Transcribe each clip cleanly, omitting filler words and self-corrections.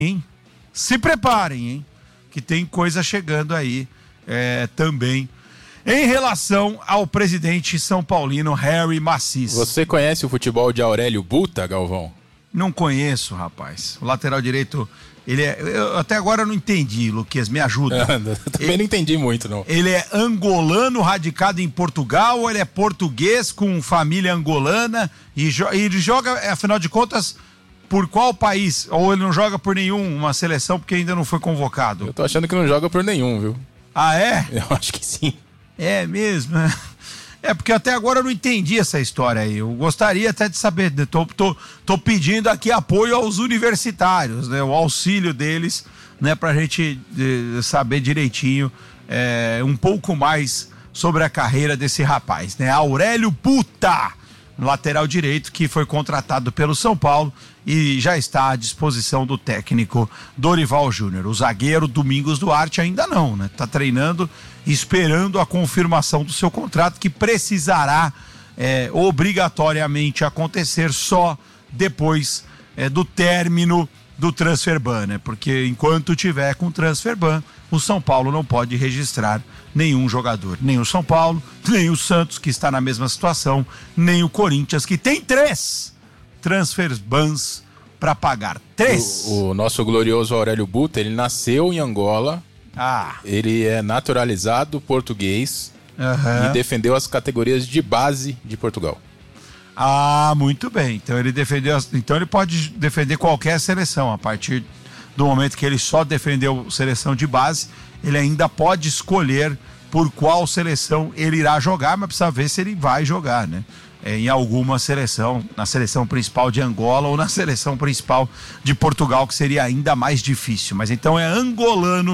hein? Se preparem, hein? Que tem coisa chegando aí também. Em relação ao presidente São Paulino, Harry Macis. Você conhece o futebol de Aurélio Buta, Galvão? Não conheço, rapaz. O lateral direito, eu até agora não entendi, Luquinhas, me ajuda. Também não entendi muito, não. Ele é angolano, radicado em Portugal, ou ele é português com família angolana e ele joga, afinal de contas, por qual país? Ou ele não joga por nenhuma seleção porque ainda não foi convocado? Eu tô achando que não joga por nenhum, viu? Ah, é? Eu acho que sim. É mesmo? É porque até agora eu não entendi essa história aí. Eu gostaria até de saber. Tô pedindo aqui apoio aos universitários, né? O auxílio deles, né? Pra gente saber direitinho um pouco mais sobre a carreira desse rapaz, né? Aurélio Buta, lateral direito, que foi contratado pelo São Paulo e já está à disposição do técnico Dorival Júnior. O zagueiro Domingos Duarte ainda não, né? Tá treinando, esperando a confirmação do seu contrato, que precisará obrigatoriamente acontecer só depois do término do transfer ban, né? Porque enquanto tiver com transfer ban, o São Paulo não pode registrar nenhum jogador, nem o São Paulo, nem o Santos, que está na mesma situação, nem o Corinthians, que tem 3 transfer bans para pagar. 3! O nosso glorioso Aurélio Buta, ele nasceu em Angola, ele é naturalizado português e defendeu as categorias de base de Portugal. Ah, muito bem. Então ele pode defender qualquer seleção. A partir do momento que ele só defendeu seleção de base, ele ainda pode escolher por qual seleção ele irá jogar, mas precisa ver se ele vai jogar, né? Em alguma seleção, na seleção principal de Angola ou na seleção principal de Portugal, que seria ainda mais difícil. Mas então é angolano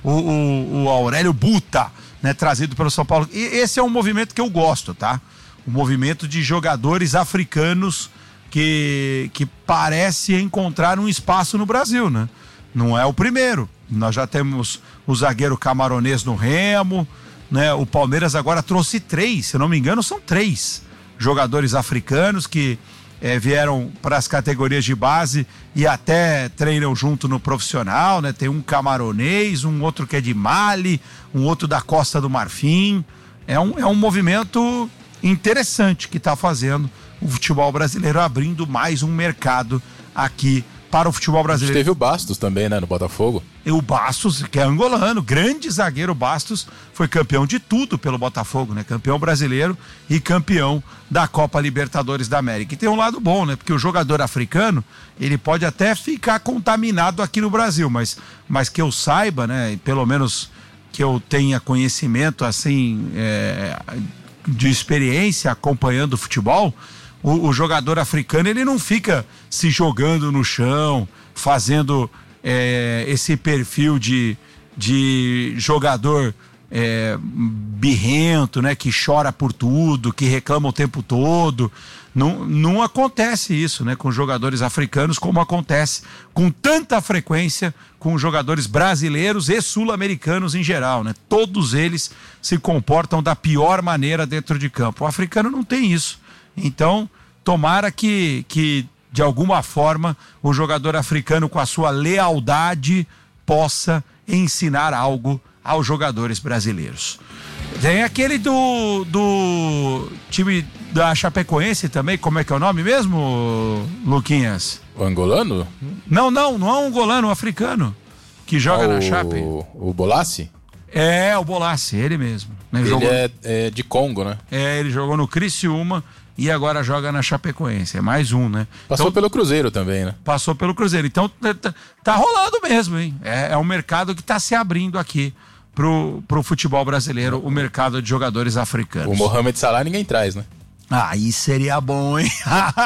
o Aurélio Buta, né? Trazido pelo São Paulo. E esse é um movimento que eu gosto, tá? O movimento de jogadores africanos que parece encontrar um espaço no Brasil, né? Não é o primeiro. Nós já temos o zagueiro camaronês no Remo, né? O Palmeiras agora trouxe 3, se eu não me engano, são 3 jogadores africanos que vieram para as categorias de base e até treinam junto no profissional, né? Tem um camaronês, um outro que é de Mali, um outro da Costa do Marfim. É um movimento interessante que está fazendo o futebol brasileiro, abrindo mais um mercado aqui para o futebol brasileiro. Teve o Bastos também, né, no Botafogo. E o Bastos, que é angolano, grande zagueiro. Bastos foi campeão de tudo pelo Botafogo, né? Campeão brasileiro e campeão da Copa Libertadores da América. E tem um lado bom, né? Porque o jogador africano, ele pode até ficar contaminado aqui no Brasil, mas que eu saiba, né? Pelo menos que eu tenha conhecimento, assim, de experiência acompanhando o futebol, o jogador africano, ele não fica se jogando no chão, fazendo esse perfil de jogador birrento, né, que chora por tudo, que reclama o tempo todo. Não acontece isso, né, com jogadores africanos, como acontece com tanta frequência com jogadores brasileiros e sul-americanos em geral, né? Todos eles se comportam da pior maneira dentro de campo. O africano não tem isso. Então, tomara que de alguma forma o jogador africano, com a sua lealdade, possa ensinar algo aos jogadores brasileiros. Tem aquele do time da Chapecoense também, como é que é o nome mesmo, Luquinhas? O angolano? Não é um angolano, um africano, que joga na Chape. O Bolassi? É, o Bolassi, ele mesmo. Né? Ele é de Congo, né? Ele jogou no Criciúma e agora joga na Chapecoense, é mais um, né? Passou pelo Cruzeiro também, né? Passou pelo Cruzeiro, então tá rolando mesmo, hein? É um mercado que tá se abrindo aqui pro futebol brasileiro, o mercado de jogadores africanos. O Mohamed Salah ninguém traz, né? Aí seria bom, hein?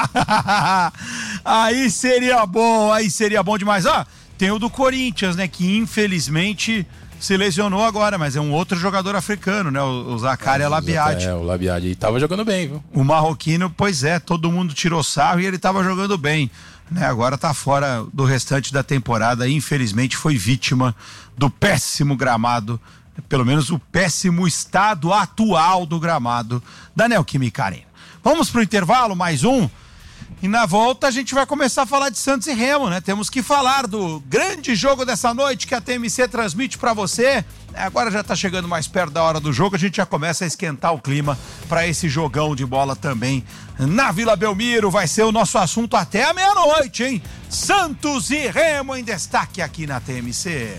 Aí seria bom demais. Tem o do Corinthians, né? Que infelizmente se lesionou agora, mas é um outro jogador africano, né? O Zakaria Labiad. O Labiad. E tava jogando bem, viu? O marroquino, pois é, todo mundo tirou sarro e ele tava jogando bem, né? Agora tá fora do restante da temporada, infelizmente foi vítima do péssimo gramado, pelo menos o péssimo estado atual do gramado da Neoquímica Arena. Vamos pro intervalo, mais um. E na volta a gente vai começar a falar de Santos e Remo, né? Temos que falar do grande jogo dessa noite que a TMC transmite para você. Agora já tá chegando mais perto da hora do jogo, a gente já começa a esquentar o clima para esse jogão de bola também na Vila Belmiro. Vai ser o nosso assunto até a meia-noite, hein? Santos e Remo em destaque aqui na TMC.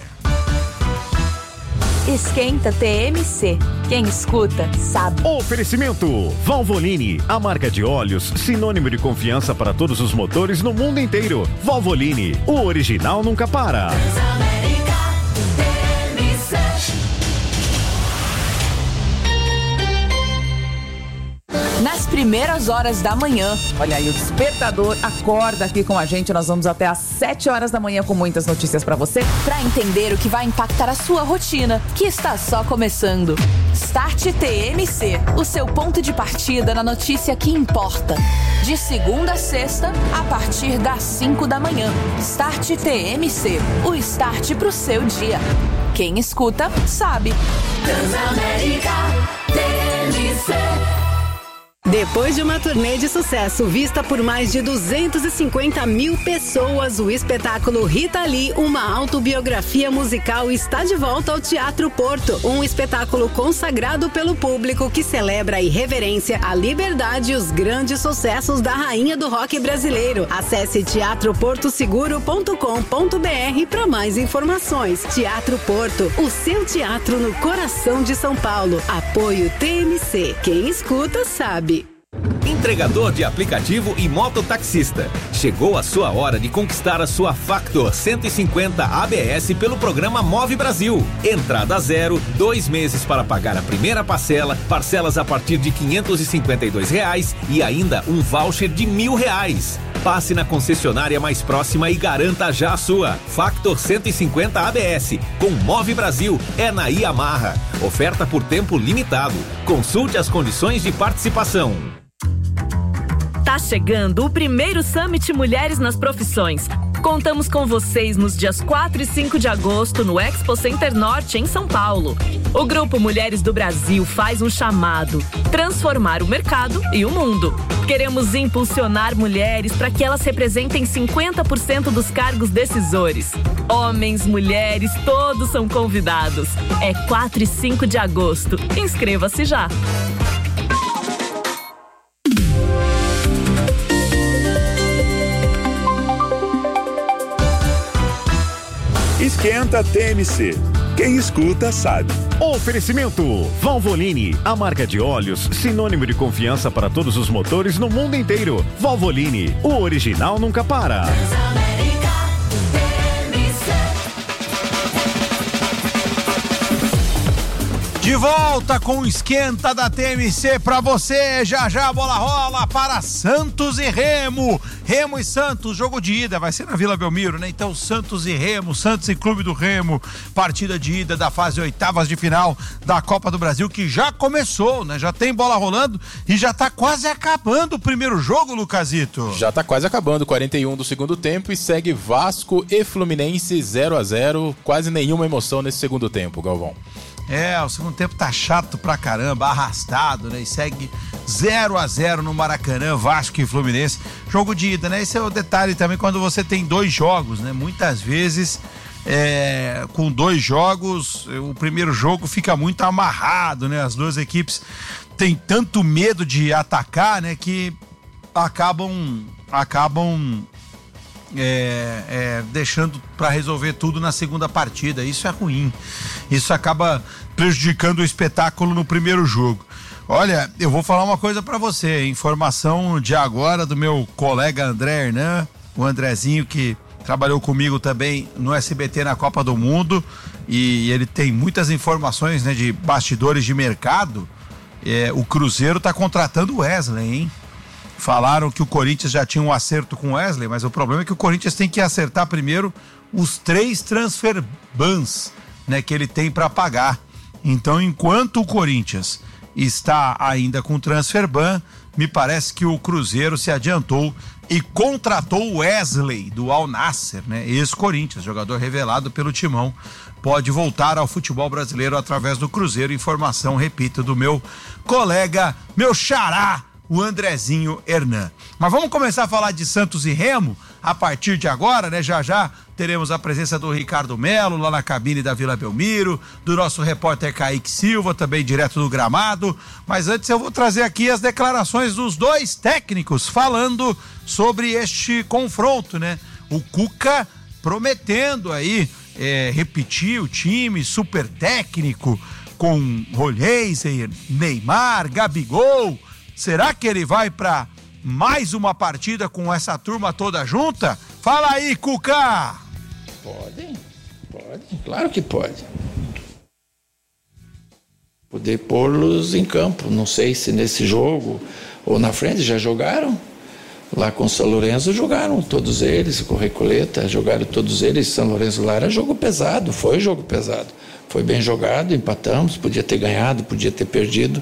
Esquenta TMC. Quem escuta, sabe. Oferecimento Valvoline, a marca de óleos, sinônimo de confiança para todos os motores no mundo inteiro. Valvoline, o original nunca para. Nas primeiras horas da manhã. Olha aí, o despertador acorda aqui com a gente. Nós vamos até às 7 horas da manhã com muitas notícias pra você. Pra entender o que vai impactar a sua rotina, que está só começando. Start TMC, o seu ponto de partida na notícia que importa. De segunda a sexta, a partir das 5 da manhã. Start TMC, o start pro seu dia. Quem escuta, sabe. Transamérica TMC. Depois de uma turnê de sucesso vista por mais de 250 mil pessoas, o espetáculo Rita Lee, uma autobiografia musical, está de volta ao Teatro Porto. Um espetáculo consagrado pelo público que celebra a irreverência, a liberdade e os grandes sucessos da rainha do rock brasileiro. Acesse teatroportoseguro.com.br para mais informações. Teatro Porto, o seu teatro no coração de São Paulo. Apoio TMC. Quem escuta, sabe. Entregador de aplicativo e mototaxista. Chegou a sua hora de conquistar a sua Factor 150 ABS pelo programa Move Brasil. Entrada zero, 2 meses para pagar a primeira parcela, parcelas a partir de R$552 e ainda um voucher de R$1.000. Passe na concessionária mais próxima e garanta já a sua Factor 150 ABS. Com Move Brasil, é na Yamaha. Oferta por tempo limitado. Consulte as condições de participação. Tá chegando o primeiro Summit Mulheres nas Profissões. Contamos com vocês nos dias 4 e 5 de agosto no Expo Center Norte, em São Paulo. O Grupo Mulheres do Brasil faz um chamado: transformar o mercado e o mundo. Queremos impulsionar mulheres para que elas representem 50% dos cargos decisores. Homens, mulheres, todos são convidados. É 4 e 5 de agosto. Inscreva-se já. Esquenta TMC. Quem escuta, sabe. Oferecimento Valvoline, a marca de óleos, sinônimo de confiança para todos os motores no mundo inteiro. Valvoline, o original nunca para. De volta com o Esquenta da TMC pra você. Já a bola rola para Santos e Remo. Remo e Santos, jogo de ida, vai ser na Vila Belmiro, né? Então Santos e Remo, Santos e Clube do Remo, partida de ida da fase oitavas de final da Copa do Brasil, que já começou, né? Já tem bola rolando e já tá quase acabando o primeiro jogo, Lucasito. Já tá quase acabando, 41 do segundo tempo, e segue Vasco e Fluminense 0-0, quase nenhuma emoção nesse segundo tempo, Galvão. O segundo tempo tá chato pra caramba, arrastado, né? E segue 0-0 no Maracanã, Vasco e Fluminense. Jogo de ida, né? Esse é o detalhe também quando você tem 2 jogos, né? Muitas vezes, com 2 jogos, o primeiro jogo fica muito amarrado, né? As duas equipes têm tanto medo de atacar, né? Que acabam deixando para resolver tudo na segunda partida. Isso é ruim. Isso acaba prejudicando o espetáculo no primeiro jogo. Olha, eu vou falar uma coisa para você. Informação de agora do meu colega André Hernan, o Andrezinho, que trabalhou comigo também no SBT na Copa do Mundo, e ele tem muitas informações, né, de bastidores de mercado. O Cruzeiro tá contratando o Wesley, hein? Falaram que o Corinthians já tinha um acerto com o Wesley, mas o problema é que o Corinthians tem que acertar primeiro os 3 transfer bans, né, que ele tem para pagar. Então, enquanto o Corinthians está ainda com transfer ban, me parece que o Cruzeiro se adiantou e contratou o Wesley do Al Nassr, né, ex-Corinthians, jogador revelado pelo Timão. Pode voltar ao futebol brasileiro através do Cruzeiro. Informação, repito, do meu colega, meu xará, o Andrezinho Hernan. Mas vamos começar a falar de Santos e Remo a partir de agora, né? Já teremos a presença do Ricardo Melo lá na cabine da Vila Belmiro, do nosso repórter Kaique Silva, também direto do gramado. Mas antes eu vou trazer aqui as declarações dos dois técnicos falando sobre este confronto, né? O Cuca prometendo aí repetir o time super técnico com Rolheiser, Neymar, Gabigol. Será que ele vai para mais uma partida com essa turma toda junta? Fala aí, Cuca! Pode, claro que pode. Poder pô-los em campo, não sei se nesse jogo ou na frente, já jogaram. Lá com o São Lourenço jogaram todos eles, com o Recoleta, jogaram todos eles. São Lourenço lá era jogo pesado, foi jogo pesado. Foi bem jogado, empatamos, podia ter ganhado, podia ter perdido.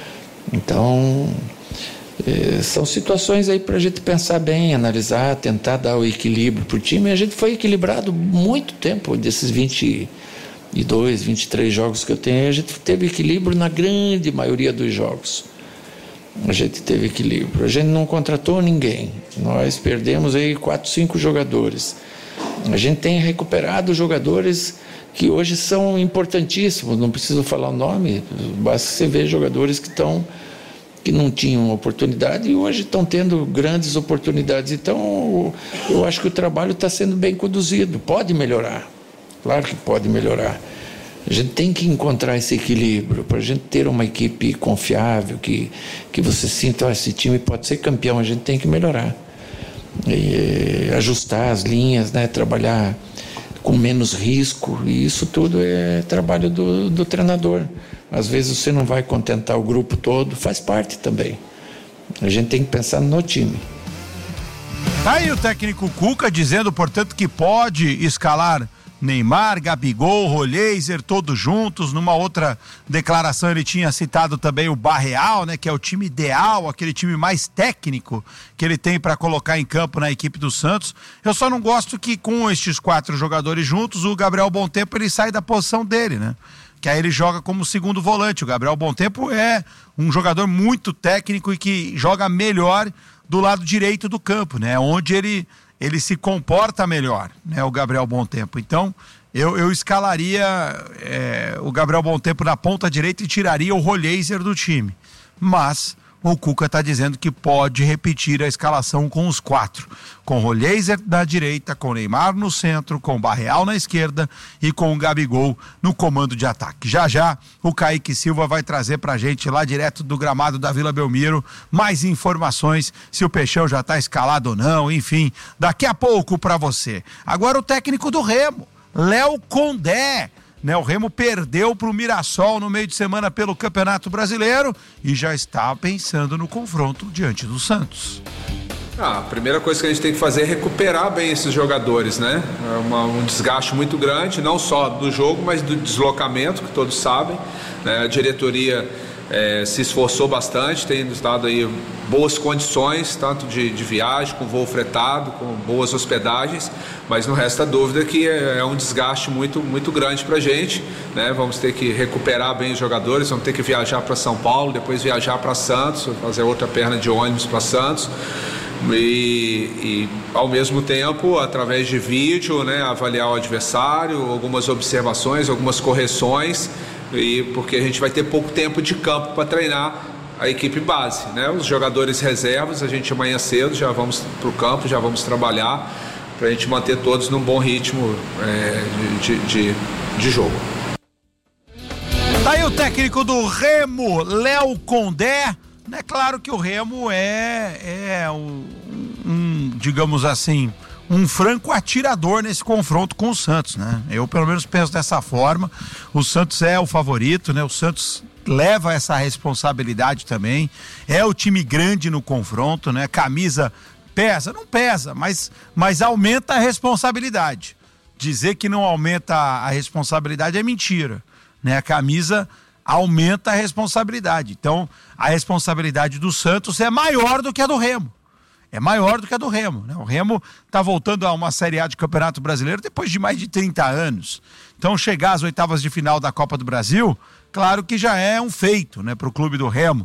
Então, são situações aí para a gente pensar bem, analisar, tentar dar o equilíbrio para o time. A gente foi equilibrado muito tempo, desses 22, 23 jogos que eu tenho, a gente teve equilíbrio na grande maioria dos jogos. A gente teve equilíbrio. A gente não contratou ninguém. Nós perdemos aí 4, 5 jogadores. A gente tem recuperado jogadores que hoje são importantíssimos, não preciso falar o nome, basta você ver jogadores que não tinham oportunidade e hoje estão tendo grandes oportunidades. Então, eu acho que o trabalho está sendo bem conduzido. Pode melhorar, claro que pode melhorar. A gente tem que encontrar esse equilíbrio para a gente ter uma equipe confiável, que você sinta, esse time pode ser campeão, a gente tem que melhorar. E ajustar as linhas, né? Trabalhar com menos risco, e isso tudo é trabalho do treinador. Às vezes você não vai contentar o grupo todo, faz parte também. A gente tem que pensar no time. Tá aí o técnico Cuca dizendo, portanto, que pode escalar Neymar, Gabigol, Rolheiser, todos juntos. Numa outra declaração ele tinha citado também o Barreal, né, que é o time ideal, aquele time mais técnico que ele tem para colocar em campo na equipe do Santos. Eu só não gosto que com estes 4 jogadores juntos, o Gabriel Bontempo ele sai da posição dele, né? Que aí ele joga como segundo volante. O Gabriel Bontempo é um jogador muito técnico e que joga melhor do lado direito do campo, né? Onde ele se comporta melhor, né, o Gabriel Bontempo. Então, eu escalaria o Gabriel Bontempo na ponta direita e tiraria o Rolheiser do time. Mas o Cuca está dizendo que pode repetir a escalação com os 4. Com o Rolheiser na direita, com o Neymar no centro, com o Barreal na esquerda e com o Gabigol no comando de ataque. Já o Kaique Silva vai trazer pra gente lá direto do gramado da Vila Belmiro mais informações, se o Peixão já tá escalado ou não, enfim, daqui a pouco pra você. Agora o técnico do Remo, Léo Condé, né? O Remo perdeu pro Mirassol no meio de semana pelo Campeonato Brasileiro e já está pensando no confronto diante do Santos. A primeira coisa que a gente tem que fazer é recuperar bem esses jogadores, né? É um desgaste muito grande, não só do jogo, mas do deslocamento, que todos sabem, né? A diretoria se esforçou bastante, tem dado aí boas condições, tanto de viagem, com voo fretado, com boas hospedagens, mas não resta dúvida que é um desgaste muito, muito grande pra gente, né? Vamos ter que recuperar bem os jogadores, vamos ter que viajar para São Paulo, depois viajar para Santos, fazer outra perna de ônibus para Santos. E ao mesmo tempo, através de vídeo, né, avaliar o adversário, algumas observações, algumas correções, porque a gente vai ter pouco tempo de campo para treinar a equipe base, né? Os jogadores reservas, a gente amanhã cedo já vamos para o campo, já vamos trabalhar para a gente manter todos num bom ritmo de jogo. Tá aí o técnico do Remo, Léo Condé. É claro que o Remo é digamos assim, um franco atirador nesse confronto com o Santos, né? Eu pelo menos penso dessa forma. O Santos é o favorito, né? O Santos leva essa responsabilidade também. É o time grande no confronto, né? Camisa pesa, não pesa, mas aumenta a responsabilidade. Dizer que não aumenta a responsabilidade é mentira, né? A camisa aumenta a responsabilidade. Então, a responsabilidade do Santos é maior do que a do Remo. É maior do que a do Remo, né? O Remo está voltando a uma Série A de Campeonato Brasileiro depois de mais de 30 anos. Então, chegar às oitavas de final da Copa do Brasil, claro que já é um feito, né, para o clube do Remo.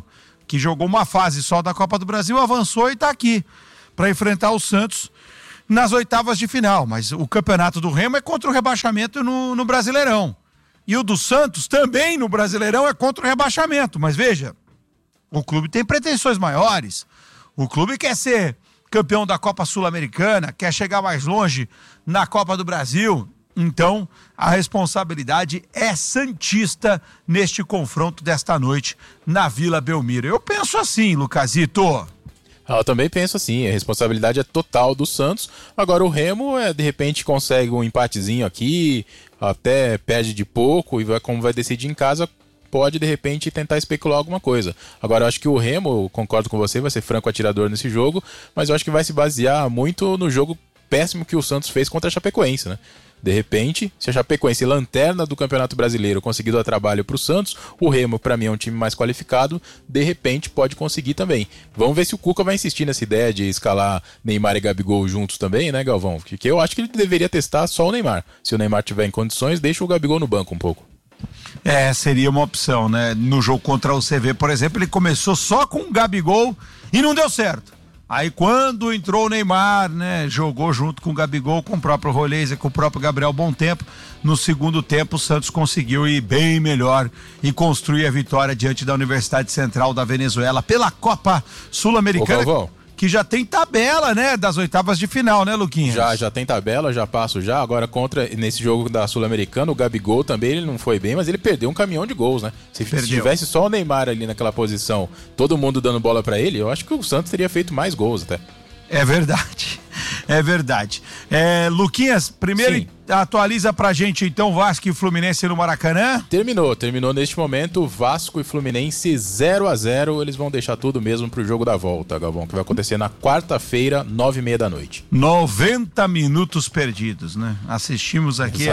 que jogou uma fase só da Copa do Brasil, avançou e está aqui para enfrentar o Santos nas oitavas de final. Mas o campeonato do Remo é contra o rebaixamento no Brasileirão. E o do Santos também no Brasileirão é contra o rebaixamento. Mas veja, o clube tem pretensões maiores. O clube quer ser campeão da Copa Sul-Americana, quer chegar mais longe na Copa do Brasil. Então, a responsabilidade é santista neste confronto desta noite na Vila Belmiro. Eu penso assim, Lucasito. Eu também penso assim, a responsabilidade é total do Santos. Agora o Remo, de repente, consegue um empatezinho aqui, até perde de pouco e como vai decidir em casa, pode de repente tentar especular alguma coisa. Agora eu acho que o Remo, concordo com você, vai ser franco atirador nesse jogo, mas eu acho que vai se basear muito no jogo péssimo que o Santos fez contra a Chapecoense, né? De repente, se a Chapecoense, lanterna do Campeonato Brasileiro, conseguir dar trabalho para o Santos, o Remo, para mim, é um time mais qualificado, de repente pode conseguir também. Vamos ver se o Cuca vai insistir nessa ideia de escalar Neymar e Gabigol juntos também, né, Galvão? Porque eu acho que ele deveria testar só o Neymar. Se o Neymar tiver em condições, deixa o Gabigol no banco um pouco. Seria uma opção, né? No jogo contra o CV, por exemplo, ele começou só com o Gabigol e não deu certo. Aí quando entrou o Neymar, né, jogou junto com o Gabigol, com o próprio Roleza, com o próprio Gabriel Bontempo. No segundo tempo o Santos conseguiu ir bem melhor e construir a vitória diante da Universidade Central da Venezuela pela Copa Sul-Americana, que já tem tabela, né, das oitavas de final, né, Luquinhas? Já tem tabela, já passo já. Agora nesse jogo da Sul-Americana, o Gabigol também, ele não foi bem, mas ele perdeu um caminhão de gols, né? Se tivesse só o Neymar ali naquela posição, todo mundo dando bola pra ele, eu acho que o Santos teria feito mais gols até. É verdade. Luquinhas, primeiro atualiza pra gente então Vasco e Fluminense no Maracanã. Terminou neste momento, Vasco e Fluminense 0-0, eles vão deixar tudo mesmo pro jogo da volta, Galvão, que vai acontecer na quarta-feira, 9h30 da noite. 90 minutos perdidos, né? Assistimos aqui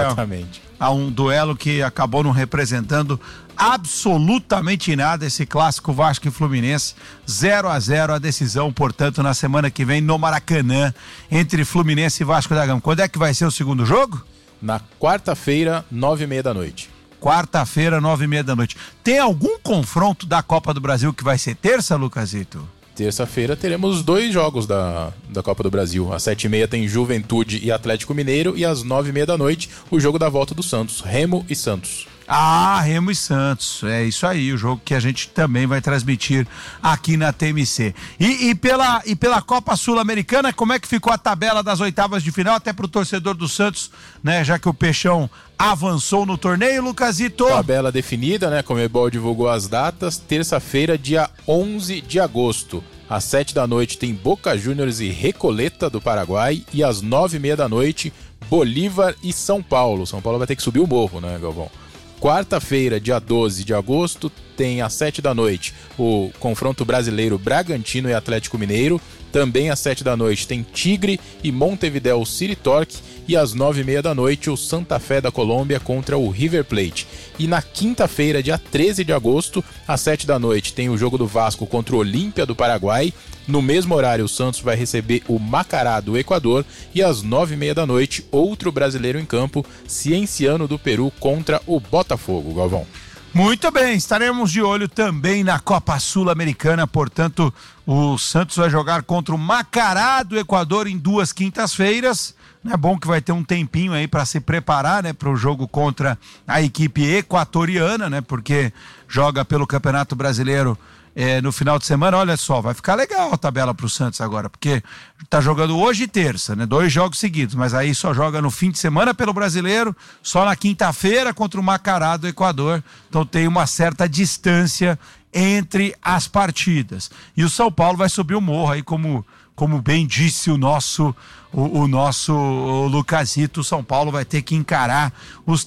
a um duelo que acabou não representando absolutamente nada, esse clássico Vasco e Fluminense, 0-0 a decisão, portanto, na semana que vem no Maracanã, entre Fluminense e Vasco da Gama. Quando é que vai ser o segundo jogo? Na quarta-feira, 9h30 da noite. Quarta-feira, 9h30 da noite. Tem algum confronto da Copa do Brasil que vai ser terça, Lucasito? Terça-feira teremos 2 jogos da Copa do Brasil. Às 7h30 tem Juventude e Atlético Mineiro e às 9h30 da noite o jogo da volta do Santos, Remo e Santos. Remo e Santos, é isso aí, o jogo que a gente também vai transmitir aqui na TMC. E pela Copa Sul-Americana, como é que ficou a tabela das oitavas de final, até pro torcedor do Santos, né, já que o Peixão avançou no torneio, Lucasito? Tabela definida, né, Conmebol divulgou as datas, terça-feira, dia 11 de agosto. Às 7 da noite tem Boca Juniors e Recoleta do Paraguai e às 9h30 da noite Bolívar e São Paulo. São Paulo vai ter que subir o morro, né, Galvão? Quarta-feira, dia 12 de agosto, tem às 7 da noite o confronto brasileiro Bragantino e Atlético Mineiro. Também às 7 da noite tem Tigre e Montevideo City Torque. E às 9h30 da noite o Santa Fé da Colômbia contra o River Plate. E na quinta-feira, dia 13 de agosto, às 7 da noite, tem o jogo do Vasco contra o Olímpia do Paraguai. No mesmo horário, o Santos vai receber o Macará do Equador. E às 9h30 da noite, outro brasileiro em campo, Cienciano do Peru contra o Botafogo, Galvão. Muito bem, estaremos de olho também na Copa Sul-Americana, portanto, o Santos vai jogar contra o Macará do Equador em 2 quintas-feiras. É bom que vai ter um tempinho aí para se preparar, né, para o jogo contra a equipe equatoriana, né, porque joga pelo Campeonato Brasileiro no final de semana. Olha só, vai ficar legal a tabela pro Santos agora, porque tá jogando hoje e terça, né? 2 jogos seguidos, mas aí só joga no fim de semana pelo Brasileiro, só na quinta-feira contra o Macará do Equador, então tem uma certa distância entre as partidas. E o São Paulo vai subir o morro aí, como bem disse o nosso Lucasito. O São Paulo vai ter que encarar os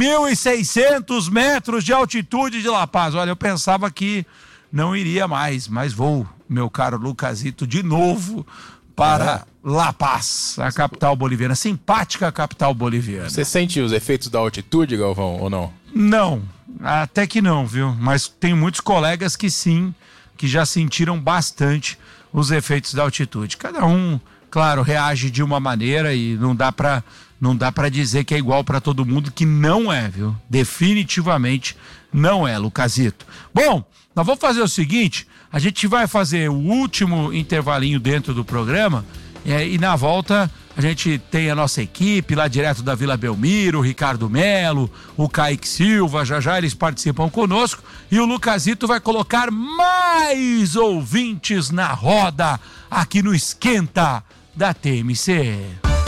3.600 metros de altitude de La Paz. Olha, eu pensava que não iria mais, mas vou, meu caro Lucasito, de novo para La Paz, a capital boliviana, simpática capital boliviana. Você sente os efeitos da altitude, Galvão, ou não? Não, até que não, viu? Mas tem muitos colegas que sim, que já sentiram bastante os efeitos da altitude. Cada um, claro, reage de uma maneira e não dá para dizer que é igual para todo mundo, que não é, viu? Definitivamente não é, Lucasito. Bom, nós vamos fazer o seguinte, A gente vai fazer o último intervalinho dentro do programa e na volta a gente tem a nossa equipe lá direto da Vila Belmiro, o Ricardo Melo, o Kaique Silva, já eles participam conosco e o Lucasito vai colocar mais ouvintes na roda aqui no Esquenta da TMC.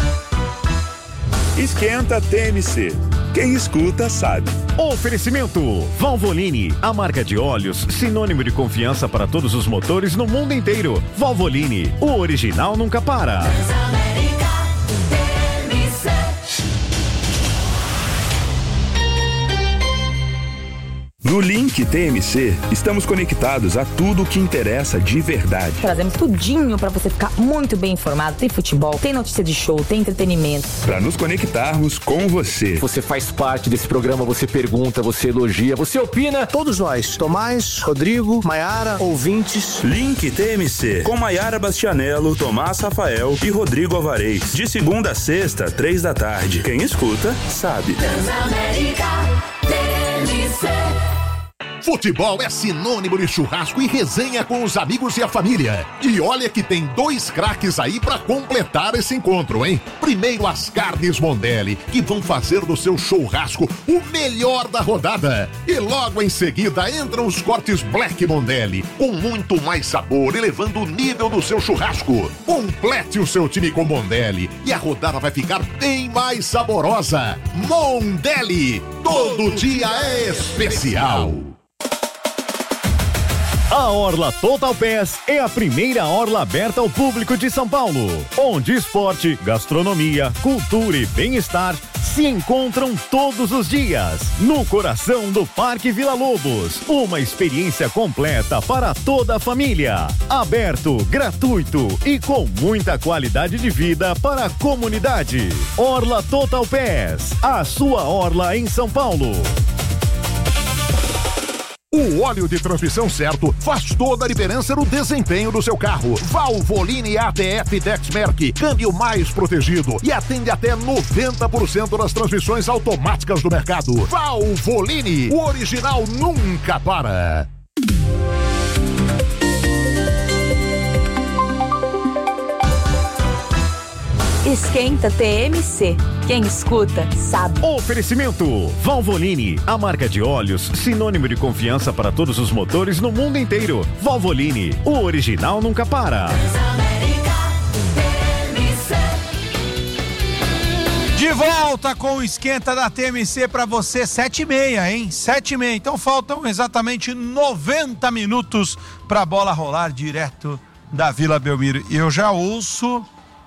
Esquenta TMC. Quem escuta sabe. Oferecimento Valvoline, a marca de óleos sinônimo de confiança para todos os motores no mundo inteiro. Valvoline, o original nunca para. No Link TMC, estamos conectados a tudo o que interessa de verdade. Trazemos tudinho para você ficar muito bem informado. Tem futebol, tem notícia de show, tem entretenimento. Para nos conectarmos com você. Você faz parte desse programa, você pergunta, você elogia, você opina. Todos nós, Tomás, Rodrigo, Maiara, ouvintes. Link TMC, com Maiara Bastianello, Tomás Rafael e Rodrigo Alvarez. De segunda a sexta, 3 da tarde. Quem escuta, sabe. Transamérica TMC. Futebol é sinônimo de churrasco e resenha com os amigos e a família. E olha que tem 2 craques aí pra completar esse encontro, hein? Primeiro as carnes Mondelli, que vão fazer do seu churrasco o melhor da rodada. E logo em seguida entram os cortes Black Mondelli, com muito mais sabor, elevando o nível do seu churrasco. Complete o seu time com Mondelli e a rodada vai ficar bem mais saborosa. Mondelli, todo dia é especial. A Orla Total Pass é a primeira orla aberta ao público de São Paulo, onde esporte, gastronomia, cultura e bem-estar se encontram todos os dias, no coração do Parque Vila Lobos. Uma experiência completa para toda a família, aberto, gratuito e com muita qualidade de vida para a comunidade. Orla Total Pass, a sua orla em São Paulo. O óleo de transmissão certo faz toda a diferença no desempenho do seu carro. Valvoline ATF Dexmerc, câmbio mais protegido e atende até 90% das transmissões automáticas do mercado. Valvoline, o original nunca para. Esquenta TMC. Quem escuta, sabe. Oferecimento Valvoline, a marca de óleos sinônimo de confiança para todos os motores no mundo inteiro. Valvoline, o original nunca para. De volta com o Esquenta da TMC para você, 7h30, hein? 7h30. Então faltam exatamente 90 minutos para a bola rolar direto da Vila Belmiro. E eu já ouço,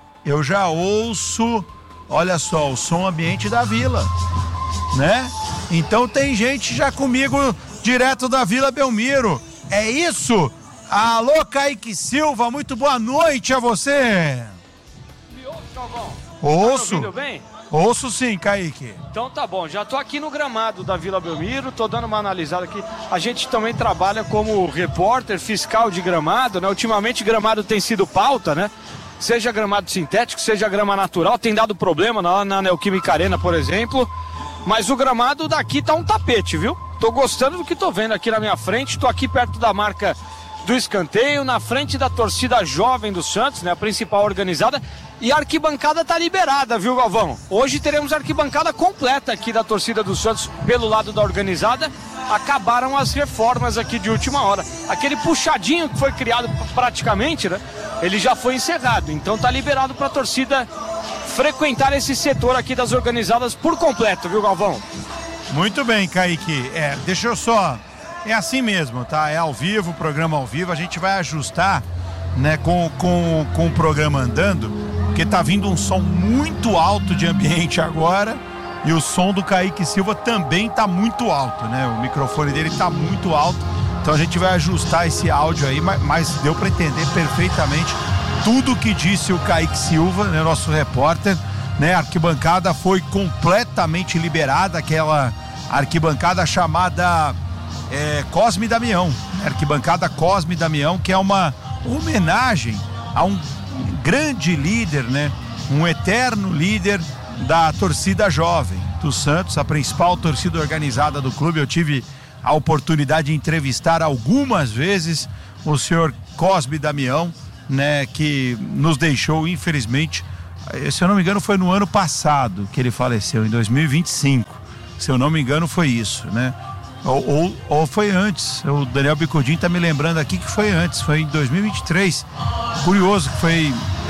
olha só, o som ambiente da Vila, né? Então tem gente já comigo direto da Vila Belmiro. É isso? Alô, Kaique Silva, muito boa noite a você. Me ouve, Galvão? Ouço. Tá me ouvindo bem? Ouço sim, Kaique. Então tá bom, já tô aqui no gramado da Vila Belmiro, tô dando uma analisada aqui. A gente também trabalha como repórter fiscal de gramado, né? Ultimamente gramado tem sido pauta, né? Seja gramado sintético, seja grama natural, tem dado problema na Neoquímica Arena, por exemplo. Mas o gramado daqui tá um tapete, viu? Tô gostando do que tô vendo aqui na minha frente, tô aqui perto da marca do escanteio, na frente da torcida jovem do Santos, né, a principal organizada, e a arquibancada tá liberada, viu, Galvão? Hoje teremos a arquibancada completa aqui da torcida do Santos pelo lado da organizada. Acabaram as reformas aqui de última hora. Aquele puxadinho que foi criado praticamente, né, ele já foi encerrado, então tá liberado pra torcida frequentar esse setor aqui das organizadas por completo, viu, Galvão? Muito bem, Kaique. Deixa eu só... É assim mesmo, tá? É ao vivo, programa ao vivo. A gente vai ajustar, né, com o programa andando, porque tá vindo um som muito alto de ambiente agora e o som do Kaique Silva também tá muito alto, né? O microfone dele tá muito alto. Então a gente vai ajustar esse áudio aí, mas deu para entender perfeitamente tudo que disse o Kaique Silva, né, nosso repórter, né? A arquibancada foi completamente liberada, aquela arquibancada chamada Cosme Damião, arquibancada Cosme Damião, que é uma homenagem a um grande líder, né? Um eterno líder da torcida jovem do Santos, a principal torcida organizada do clube. Eu tive a oportunidade de entrevistar algumas vezes o senhor Cosme Damião, né, que nos deixou, infelizmente, se eu não me engano foi no ano passado que ele faleceu, em 2025, se eu não me engano foi isso, né? Ou foi antes, o Daniel Bicudinho tá me lembrando aqui que foi antes, foi em 2023, curioso que foi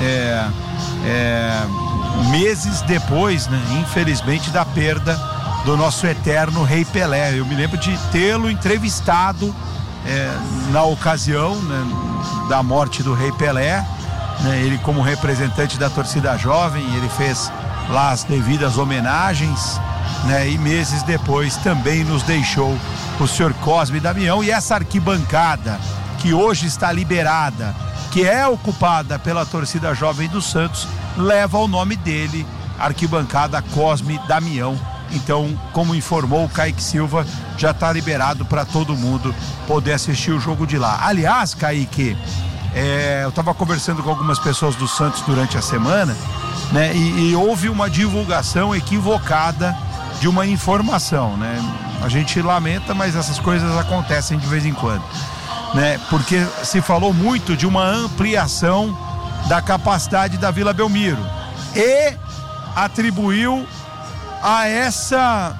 meses depois, né, infelizmente, da perda do nosso eterno Rei Pelé. Eu me lembro de tê-lo entrevistado na ocasião, né, da morte do Rei Pelé, né, ele como representante da torcida jovem, ele fez lá as devidas homenagens, né, e meses depois também nos deixou o senhor Cosme Damião. E essa arquibancada que hoje está liberada, que é ocupada pela torcida jovem do Santos, leva o nome dele, arquibancada Cosme Damião. Então, como informou o Kaique Silva, já está liberado para todo mundo poder assistir o jogo de lá. Aliás, Kaique, eu estava conversando com algumas pessoas do Santos durante a semana, né, e houve uma divulgação equivocada de uma informação, né? A gente lamenta, mas essas coisas acontecem de vez em quando, né? Porque se falou muito de uma ampliação da capacidade da Vila Belmiro e atribuiu a essa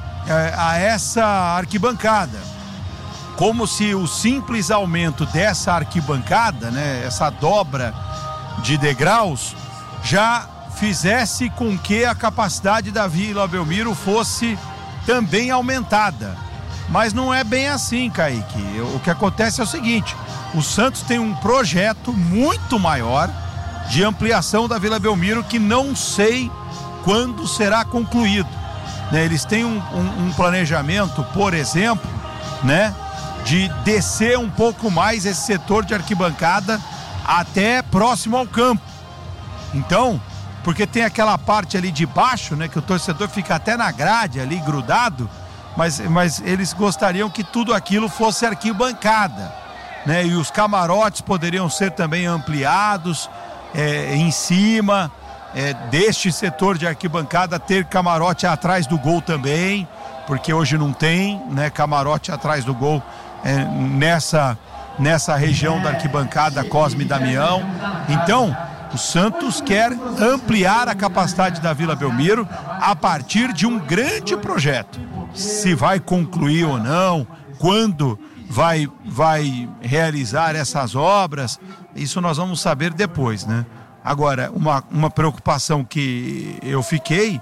arquibancada, como se o simples aumento dessa arquibancada, né, essa dobra de degraus, já fizesse com que a capacidade da Vila Belmiro fosse também aumentada. Mas não é bem assim, Kaique. O que acontece é o seguinte: o Santos tem um projeto muito maior de ampliação da Vila Belmiro que não sei quando será concluído, né? Eles têm um planejamento, por exemplo, né, de descer um pouco mais esse setor de arquibancada até próximo ao campo. Então, porque tem aquela parte ali de baixo, né, que o torcedor fica até na grade ali grudado, mas eles gostariam que tudo aquilo fosse arquibancada, né? E os camarotes poderiam ser também ampliados em cima deste setor de arquibancada, ter camarote atrás do gol também, porque hoje não tem, né, camarote atrás do gol nessa região da arquibancada Cosme Damião. Então, o Santos quer ampliar a capacidade da Vila Belmiro a partir de um grande projeto. Se vai concluir ou não, quando vai realizar essas obras, isso nós vamos saber depois, né? Agora, uma preocupação que eu fiquei,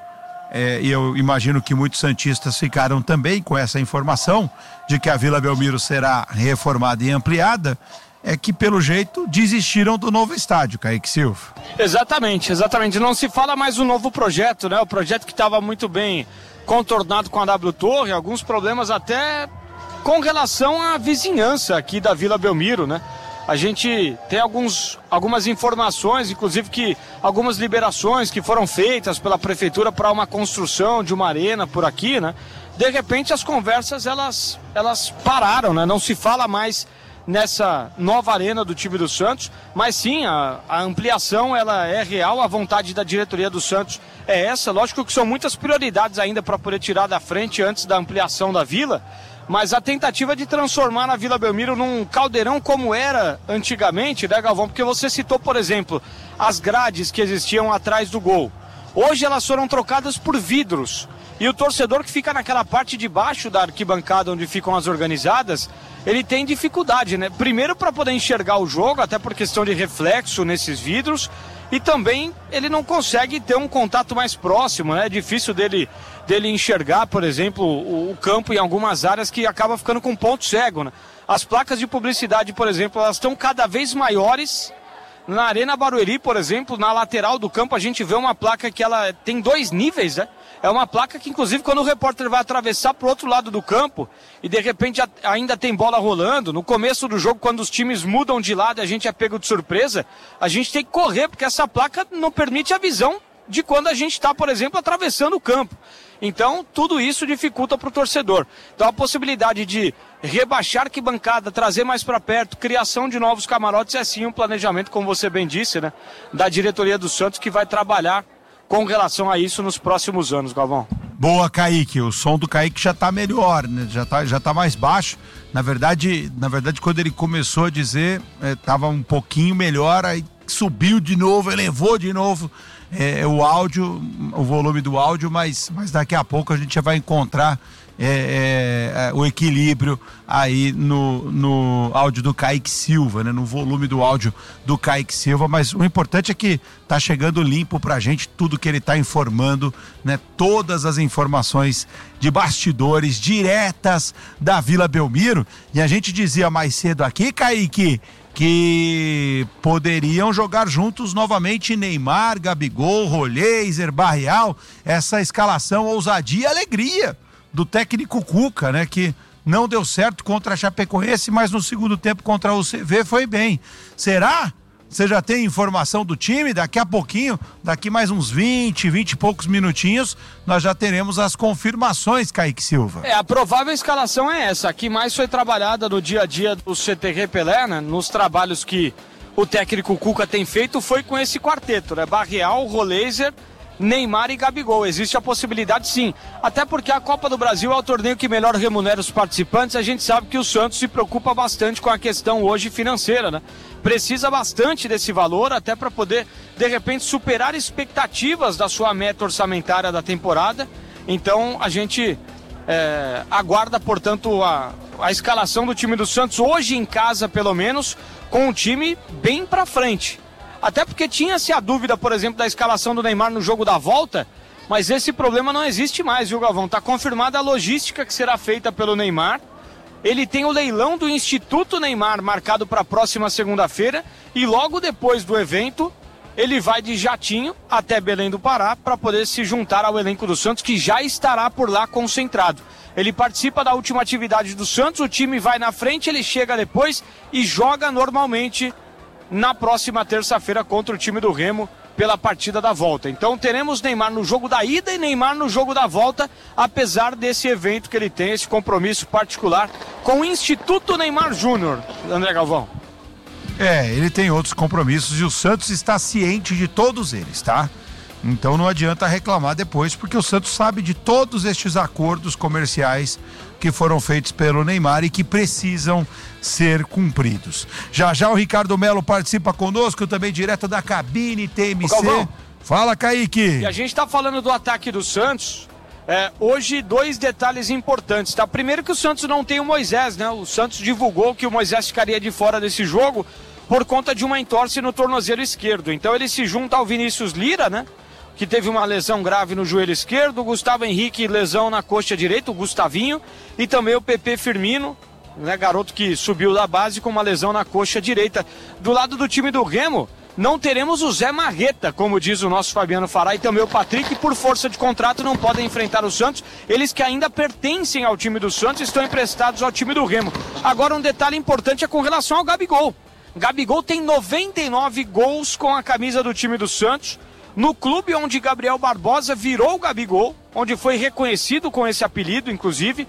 e eu imagino que muitos santistas ficaram também com essa informação de que a Vila Belmiro será reformada e ampliada, é que, pelo jeito, desistiram do novo estádio, Kaique Silva. Exatamente. Não se fala mais do novo projeto, né? O projeto que estava muito bem contornado com a W Torre, alguns problemas até com relação à vizinhança aqui da Vila Belmiro, né? A gente tem algumas informações, inclusive que algumas liberações que foram feitas pela prefeitura para uma construção de uma arena por aqui, né? De repente as conversas elas pararam, né? Não se fala mais nessa nova arena do time do Santos, mas sim, a ampliação ela é real, a vontade da diretoria do Santos é essa. Lógico que são muitas prioridades ainda para poder tirar da frente antes da ampliação da Vila, mas a tentativa de transformar a Vila Belmiro num caldeirão como era antigamente, né, Galvão? Porque você citou, por exemplo, as grades que existiam atrás do gol. Hoje elas foram trocadas por vidros. E o torcedor que fica naquela parte de baixo da arquibancada onde ficam as organizadas, ele tem dificuldade, né? Primeiro para poder enxergar o jogo, até por questão de reflexo nesses vidros, e também ele não consegue ter um contato mais próximo, né? É difícil dele enxergar, por exemplo, o campo em algumas áreas que acaba ficando com ponto cego, né? As placas de publicidade, por exemplo, elas estão cada vez maiores. Na Arena Barueri, por exemplo, na lateral do campo, a gente vê uma placa que ela tem 2 níveis, né? É uma placa que, inclusive, quando o repórter vai atravessar para o outro lado do campo e, de repente, ainda tem bola rolando, no começo do jogo, quando os times mudam de lado e a gente é pego de surpresa, a gente tem que correr, porque essa placa não permite a visão de quando a gente está, por exemplo, atravessando o campo. Então, tudo isso dificulta para o torcedor. Então, a possibilidade de rebaixar a arquibancada, trazer mais para perto, criação de novos camarotes, é sim um planejamento, como você bem disse, né, da diretoria do Santos, que vai trabalhar com relação a isso nos próximos anos, Galvão. Boa, Kaique. O som do Kaique já tá melhor, né? Já tá mais baixo. Na verdade, quando ele começou a dizer, tava um pouquinho melhor, aí subiu de novo, elevou de novo o áudio, o volume do áudio, mas daqui a pouco a gente já vai encontrar o equilíbrio aí no áudio do Kaique Silva, né? No volume do áudio do Kaique Silva, mas o importante é que tá chegando limpo pra gente tudo que ele tá informando, né? Todas as informações de bastidores diretas da Vila Belmiro, e a gente dizia mais cedo aqui, Kaique, que poderiam jogar juntos novamente Neymar, Gabigol, Roleiser, Barreal, essa escalação ousadia e alegria do técnico Cuca, né, que não deu certo contra a Chapecoense, mas no segundo tempo contra o CV foi bem. Será? Você já tem informação do time? Daqui a pouquinho, daqui mais uns 20 e poucos minutinhos, nós já teremos as confirmações, Kaique Silva. A provável escalação é essa, a que mais foi trabalhada no dia a dia do CTR Pelé, né? Nos trabalhos que o técnico Cuca tem feito, foi com esse quarteto, né? Barreal, Roleiser, Neymar e Gabigol. Existe a possibilidade, sim, até porque a Copa do Brasil é o torneio que melhor remunera os participantes. A gente sabe que o Santos se preocupa bastante com a questão hoje financeira, né? Precisa bastante desse valor até para poder, de repente, superar expectativas da sua meta orçamentária da temporada. Então a gente aguarda, portanto, a escalação do time do Santos hoje em casa, pelo menos, com um time bem para frente. Até porque tinha-se a dúvida, por exemplo, da escalação do Neymar no jogo da volta, mas esse problema não existe mais, viu, Galvão? Está confirmada a logística que será feita pelo Neymar. Ele tem o leilão do Instituto Neymar marcado para a próxima segunda-feira e logo depois do evento ele vai de jatinho até Belém do Pará para poder se juntar ao elenco do Santos, que já estará por lá concentrado. Ele participa da última atividade do Santos, o time vai na frente, ele chega depois e joga normalmente na próxima terça-feira contra o time do Remo pela partida da volta. Então teremos Neymar no jogo da ida e Neymar no jogo da volta, apesar desse evento que ele tem, esse compromisso particular com o Instituto Neymar Júnior, André Galvão. Ele tem outros compromissos e o Santos está ciente de todos eles, tá? Então não adianta reclamar depois, porque o Santos sabe de todos estes acordos comerciais que foram feitos pelo Neymar e que precisam ser cumpridos. Já o Ricardo Melo participa conosco, também direto da cabine TMC. Fala, Kaique. E a gente está falando do ataque do Santos. Hoje, 2 detalhes importantes, tá? Primeiro que o Santos não tem o Moisés, né? O Santos divulgou que o Moisés ficaria de fora desse jogo por conta de uma entorse no tornozelo esquerdo. Então ele se junta ao Vinícius Lira, né? Que teve uma lesão grave no joelho esquerdo, o Gustavo Henrique, lesão na coxa direita, o Gustavinho, e também o Pepe Firmino, né, garoto que subiu da base com uma lesão na coxa direita. Do lado do time do Remo, não teremos o Zé Marreta, como diz o nosso Fabiano Fará, e também o Patrick, por força de contrato, não podem enfrentar o Santos. Eles que ainda pertencem ao time do Santos estão emprestados ao time do Remo. Agora, um detalhe importante é com relação ao Gabigol. Gabigol tem 99 gols com a camisa do time do Santos, no clube onde Gabriel Barbosa virou o Gabigol, onde foi reconhecido com esse apelido, inclusive.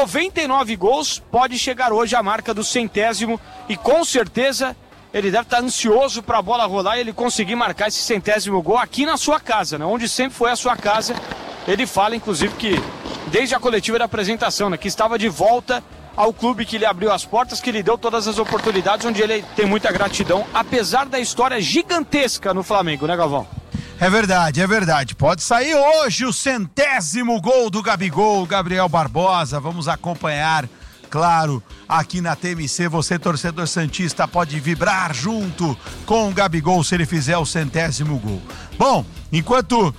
99 gols, pode chegar hoje à marca do 100º e com certeza ele deve estar ansioso para a bola rolar e ele conseguir marcar esse 100º gol aqui na sua casa, né? Onde sempre foi a sua casa. Ele fala, inclusive, que desde a coletiva da apresentação, né, que estava de volta ao clube que lhe abriu as portas, que lhe deu todas as oportunidades, onde ele tem muita gratidão, apesar da história gigantesca no Flamengo, né, Galvão? É verdade. Pode sair hoje o 100º gol do Gabigol, Gabriel Barbosa. Vamos acompanhar, claro, aqui na TMC. Você, torcedor santista, pode vibrar junto com o Gabigol se ele fizer o 100º gol. Bom, enquanto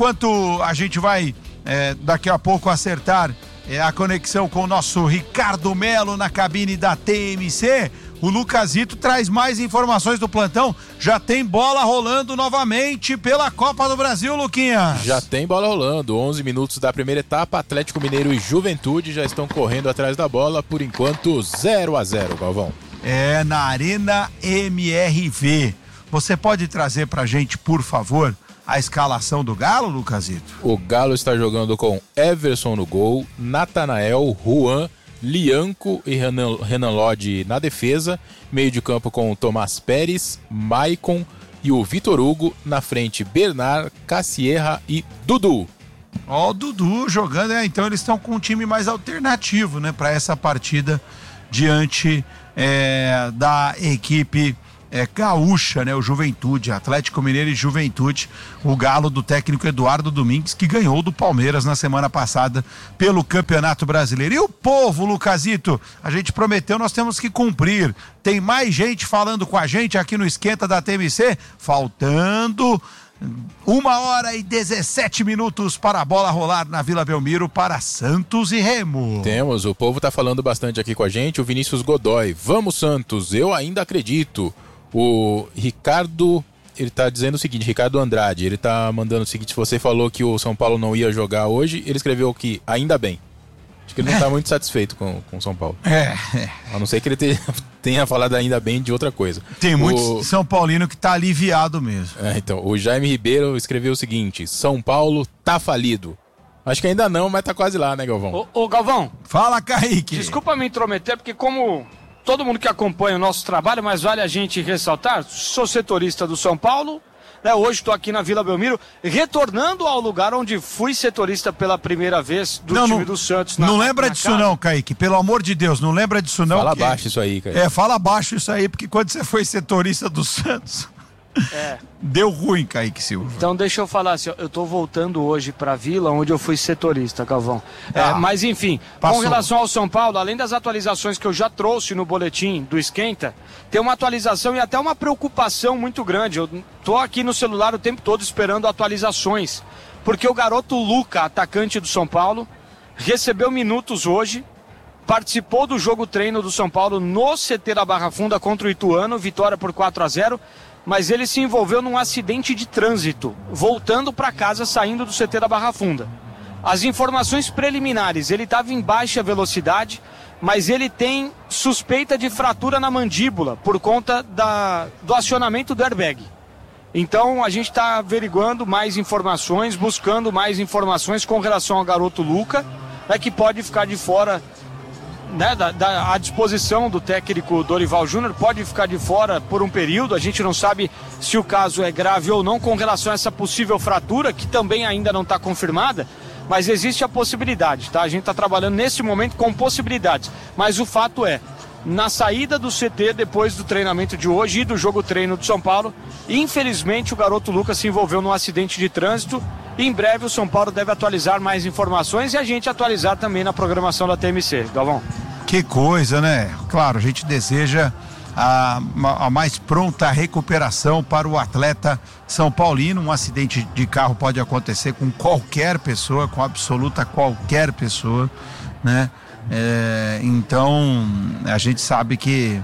a gente vai daqui a pouco acertar a conexão com o nosso Ricardo Melo na cabine da TMC, o Lucasito traz mais informações do plantão. Já tem bola rolando novamente pela Copa do Brasil, Luquinhas. Já tem bola rolando. 11 minutos da primeira etapa. Atlético Mineiro e Juventude já estão correndo atrás da bola. Por enquanto, 0-0, Galvão. Na Arena MRV. Você pode trazer pra gente, por favor, a escalação do Galo, Lucasito? O Galo está jogando com Everson no gol, Natanael, Juan, Lianco e Renan Lodge na defesa, meio de campo com o Tomás Pérez, Maicon e o Vitor Hugo, na frente Bernard, Cassierra e Dudu. Ó, o Dudu jogando, então eles estão com um time mais alternativo, né, para essa partida diante da equipe gaúcha, né, o Juventude, Atlético Mineiro e Juventude, o galo do técnico Eduardo Domingues, que ganhou do Palmeiras na semana passada pelo Campeonato Brasileiro. E o povo, Lucazito, a gente prometeu, nós temos que cumprir. Tem mais gente falando com a gente aqui no Esquenta da TMC, faltando 1h17 para a bola rolar na Vila Belmiro para Santos e Remo. Temos, o povo tá falando bastante aqui com a gente, o Vinícius Godoy. Vamos, Santos, eu ainda acredito. O Ricardo, ele tá dizendo o seguinte, Ricardo Andrade, ele tá mandando o seguinte, você falou que o São Paulo não ia jogar hoje, ele escreveu que ainda bem. Acho que ele não tá muito satisfeito com o São Paulo. A não ser que ele tenha falado ainda bem de outra coisa. Tem muito São Paulino que tá aliviado mesmo. Então, o Jaime Ribeiro escreveu o seguinte, São Paulo tá falido. Acho que ainda não, mas tá quase lá, né, Galvão? Ô Galvão. Fala, Kaique. Desculpa me intrometer, porque como todo mundo que acompanha o nosso trabalho, mas vale a gente ressaltar, sou setorista do São Paulo, né? Hoje estou aqui na Vila Belmiro, retornando ao lugar onde fui setorista pela primeira vez do time do Santos. Não lembra disso não, Kaique, pelo amor de Deus, não lembra disso não. Fala baixo isso aí, Kaique. Fala baixo isso aí, porque quando você foi setorista do Santos... Deu ruim, Kaique Silva. Então deixa eu falar assim, eu tô voltando hoje pra Vila, onde eu fui setorista, Galvão. Mas enfim, com relação ao São Paulo, além das atualizações que eu já trouxe no boletim do Esquenta, tem uma atualização e até uma preocupação muito grande. Eu tô aqui no celular o tempo todo esperando atualizações, porque o garoto Luca, atacante do São Paulo, recebeu minutos hoje, participou do jogo treino do São Paulo no CT da Barra Funda contra o Ituano, vitória por 4-0, mas ele se envolveu num acidente de trânsito, voltando para casa, saindo do CT da Barra Funda. As informações preliminares, ele estava em baixa velocidade, mas ele tem suspeita de fratura na mandíbula por conta do acionamento do airbag. Então a gente está averiguando mais informações, buscando mais informações com relação ao garoto Luca, que pode ficar de fora, né, à disposição do técnico Dorival Júnior, pode ficar de fora por um período. A gente não sabe se o caso é grave ou não com relação a essa possível fratura, que também ainda não está confirmada, mas existe a possibilidade, tá? A gente está trabalhando nesse momento com possibilidades, mas o fato é, na saída do CT depois do treinamento de hoje e do jogo treino do São Paulo, infelizmente o garoto Lucas se envolveu num acidente de trânsito. Em breve o São Paulo deve atualizar mais informações e a gente atualizar também na programação da TMC, Galvão. Que coisa, né? Claro, a gente deseja a mais pronta recuperação para o atleta São Paulino. Um acidente de carro pode acontecer com qualquer pessoa, com absoluta qualquer pessoa, né? Então a gente sabe que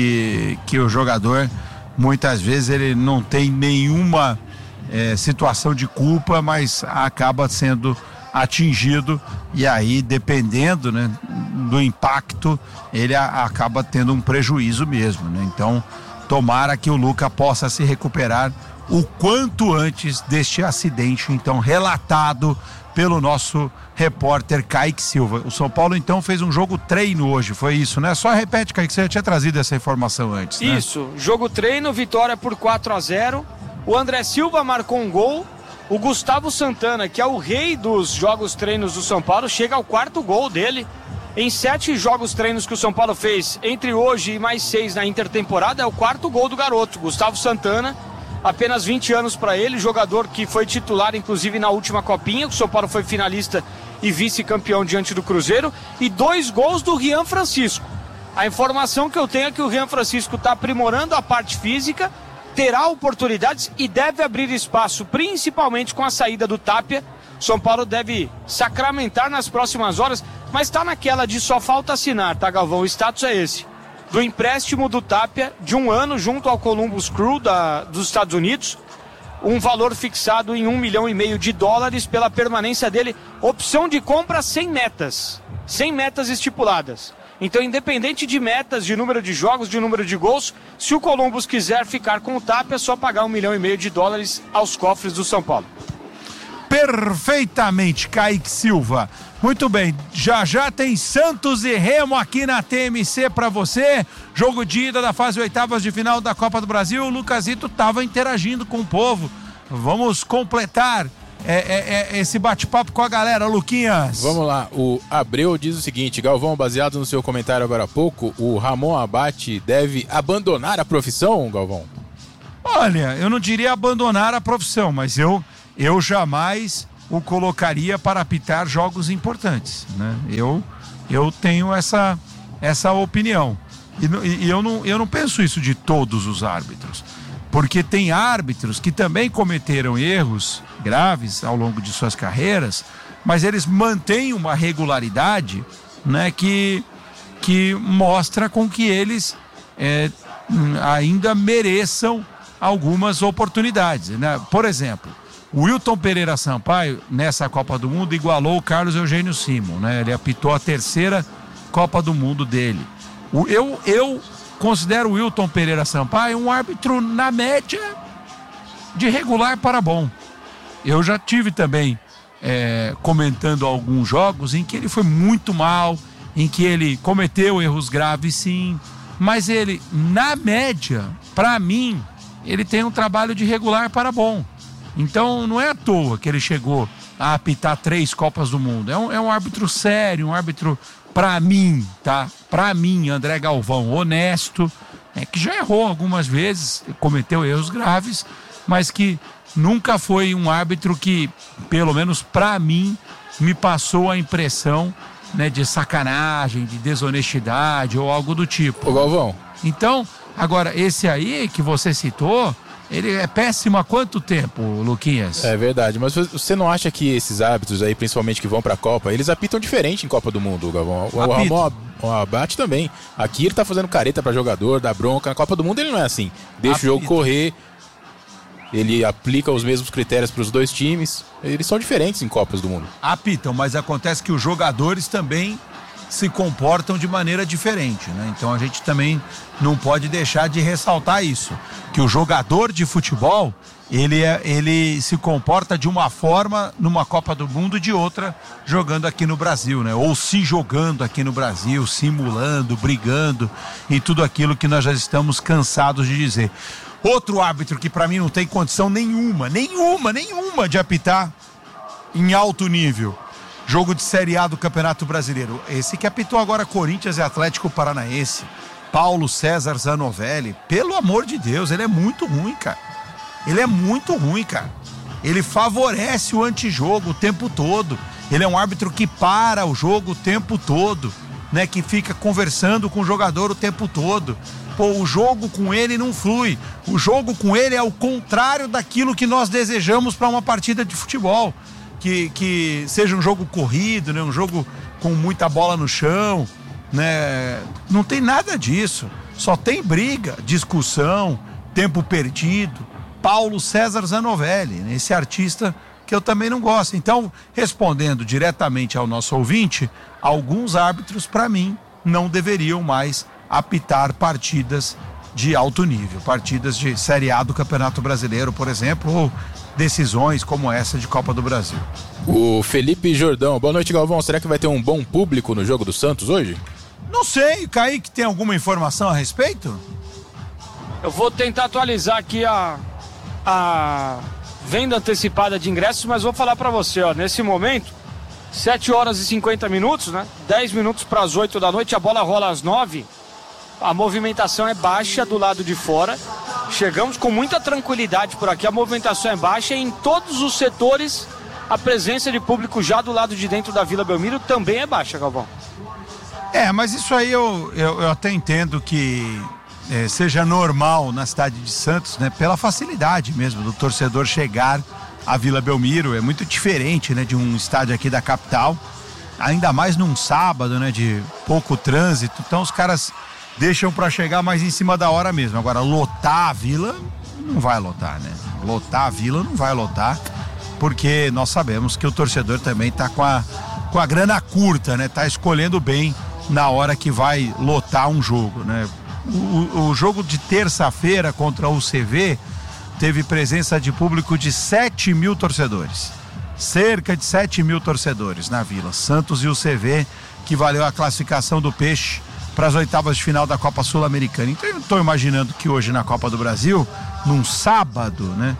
o jogador muitas vezes ele não tem nenhuma situação de culpa, mas acaba sendo atingido e aí, dependendo, né, do impacto, ele acaba tendo um prejuízo mesmo, né? Então tomara que o Luca possa se recuperar o quanto antes deste acidente, então, relatado pelo nosso repórter Kaique Silva. O São Paulo então fez um jogo treino hoje, foi isso, né? Só repete, Kaique, você já tinha trazido essa informação antes, né? Isso, jogo treino, vitória por 4-0. O André Silva marcou um gol. O Gustavo Santana, que é o rei dos jogos treinos do São Paulo, chega ao 4º gol dele. Em 7 jogos treinos que o São Paulo fez, entre hoje e mais 6 na intertemporada, é o 4º gol do garoto, Gustavo Santana. Apenas 20 anos para ele, jogador que foi titular inclusive na última Copinha, o São Paulo foi finalista e vice-campeão diante do Cruzeiro. E 2 gols do Rian Francisco. A informação que eu tenho é que o Rian Francisco está aprimorando a parte física, terá oportunidades e deve abrir espaço, principalmente com a saída do Tapia. São Paulo deve sacramentar nas próximas horas, mas está naquela de só falta assinar, tá, Galvão? O status é esse, do empréstimo do Tapia de 1 ano junto ao Columbus Crew dos Estados Unidos, um valor fixado em $1,5 milhão pela permanência dele, opção de compra sem metas estipuladas. Então, independente de metas, de número de jogos, de número de gols, se o Columbus quiser ficar com o Tapia, é só pagar $1,5 milhão aos cofres do São Paulo. Perfeitamente, Kaique Silva. Muito bem, já tem Santos e Remo aqui na TMC para você. Jogo de ida da fase 8ª de final da Copa do Brasil. O Lucazito estava interagindo com o povo. Vamos completar esse bate-papo com a galera, Luquinhas. Vamos lá, o Abreu diz o seguinte: Galvão, baseado no seu comentário agora há pouco, o Ramon Abate deve abandonar a profissão, Galvão? Olha, eu não diria abandonar a profissão, mas eu jamais o colocaria para apitar jogos importantes, né? Eu tenho essa opinião. E eu não penso isso de todos os árbitros, porque tem árbitros que também cometeram erros graves ao longo de suas carreiras, mas eles mantêm uma regularidade, né, que mostra com que eles ainda mereçam algumas oportunidades, né? Por exemplo, o Wilton Pereira Sampaio, nessa Copa do Mundo, igualou o Carlos Eugênio Simon, né? Ele apitou a 3ª Copa do Mundo dele. Eu considero o Wilton Pereira Sampaio um árbitro na média de regular para bom. Eu já tive também comentando alguns jogos em que ele foi muito mal, em que ele cometeu erros graves, sim, mas ele, na média, para mim, ele tem um trabalho de regular para bom. Então não é à toa que ele chegou a apitar 3 Copas do Mundo. É um árbitro sério, um árbitro, para mim, tá? Para mim, André Galvão, honesto, que já errou algumas vezes, cometeu erros graves, mas que nunca foi um árbitro que, pelo menos para mim, me passou a impressão, né, de sacanagem, de desonestidade ou algo do tipo. Ô Galvão. Então, agora, esse aí que você citou, ele é péssimo há quanto tempo, Luquinhas? É verdade, mas você não acha que esses árbitros aí, principalmente que vão pra Copa, eles apitam diferente em Copa do Mundo, Galvão? O Ramon Abate também. Aqui ele tá fazendo careta pra jogador, dá bronca. Na Copa do Mundo ele não é assim. Deixa o jogo correr, ele aplica os mesmos critérios pros 2 times. Eles são diferentes em Copas do Mundo. Apitam, mas acontece que os jogadores também se comportam de maneira diferente, né? Então a gente também não pode deixar de ressaltar isso, que o jogador de futebol, ele se comporta de uma forma numa Copa do Mundo e de outra jogando aqui no Brasil, né? Ou se jogando aqui no Brasil, simulando, brigando e tudo aquilo que nós já estamos cansados de dizer. Outro árbitro que para mim não tem condição nenhuma de apitar em alto nível, jogo de Série A do Campeonato Brasileiro. Esse que apitou agora Corinthians e Atlético Paranaense, Paulo César Zanovelli. Pelo amor de Deus, ele é muito ruim, cara. Ele favorece o antijogo o tempo todo. Ele é um árbitro que para o jogo o tempo todo, né? Que fica conversando com o jogador o tempo todo. Pô, o jogo com ele não flui. O jogo com ele é o contrário daquilo que nós desejamos para uma partida de futebol. Que seja um jogo corrido, né? Um jogo com muita bola no chão, né? Não tem nada disso. Só tem briga, discussão, tempo perdido. Paulo César Zanovelli, esse artista que eu também não gosto. Então, respondendo diretamente ao nosso ouvinte, alguns árbitros, para mim, não deveriam mais apitar partidas de alto nível, partidas de Série A do Campeonato Brasileiro, por exemplo, ou decisões como essa de Copa do Brasil. O Felipe Jordão, boa noite, Galvão. Será que vai ter um bom público no jogo do Santos hoje? Não sei, Kaique, tem alguma informação a respeito? Eu vou tentar atualizar aqui a venda antecipada de ingressos, mas vou falar pra você, ó, nesse momento, 7 horas e 50 minutos, né? 10 minutos para as 8 da noite, a bola rola às 9. A movimentação é baixa do lado de fora. Chegamos com muita tranquilidade por aqui, a movimentação é baixa e em todos os setores a presença de público já do lado de dentro da Vila Belmiro também é baixa, Galvão. Mas isso aí eu até entendo que seja normal na cidade de Santos, né? Pela facilidade mesmo do torcedor chegar à Vila Belmiro. É muito diferente, né, de um estádio aqui da capital, ainda mais num sábado, né, de pouco trânsito. Então os caras deixam para chegar mais em cima da hora mesmo. Agora, lotar a Vila, não vai lotar, né? Lotar a Vila não vai lotar, porque nós sabemos que o torcedor também tá com a grana curta, né? Tá escolhendo bem na hora que vai lotar um jogo, né? O jogo de terça-feira contra o CV teve presença de público de 7 mil torcedores. Cerca de 7 mil torcedores na Vila. Santos e o CV, que valeu a classificação do Peixe para as oitavas de final da Copa Sul-Americana. Então eu estou imaginando que hoje na Copa do Brasil, num sábado, né,